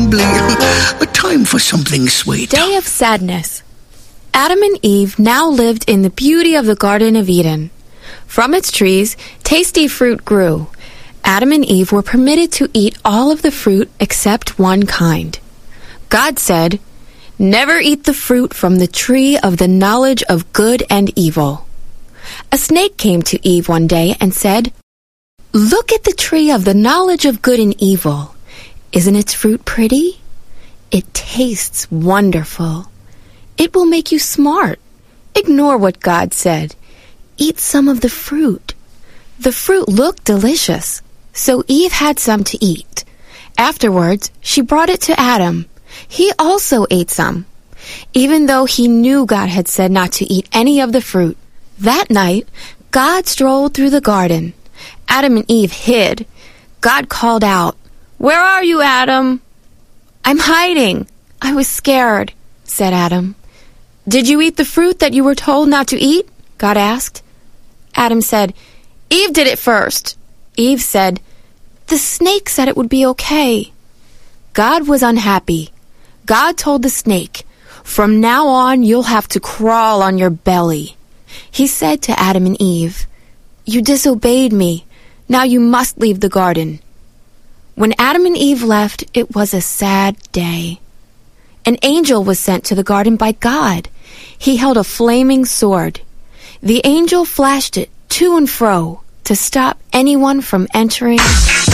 humbly. Time for something sweet. Day of sadness. Adam and Eve now lived in the beauty of the Garden of Eden. From its trees, tasty fruit grew. Adam and Eve were permitted to eat all of the fruit except one kind. God said, "Never eat the fruit from the tree of the knowledge of good and evil." A snake came to Eve one day and said, "Look at the tree of the knowledge of good and evil. Isn't its fruit pretty? It tastes wonderful. It will make you smart. Ignore what God said. Eat some of the fruit." The fruit looked delicious, so Eve had some to eat. Afterwards, she brought it to Adam. He also ate some, even though he knew God had said not to eat any of the fruit. That night, God strolled through the garden. Adam and Eve hid. God called out, "Where are you, Adam?" "I'm hiding. I was scared," said Adam. "Did you eat the fruit that you were told not to eat?" God asked. Adam said, "Eve did it first." Eve said, "The snake said it would be okay." God was unhappy. God told the snake, "From now on, you'll have to crawl on your belly." He said to Adam and Eve, "You disobeyed me. Now you must leave the garden." When Adam and Eve left, it was a sad day. An angel was sent to the garden by God. He held a flaming sword. The angel flashed it to and fro to stop anyone from entering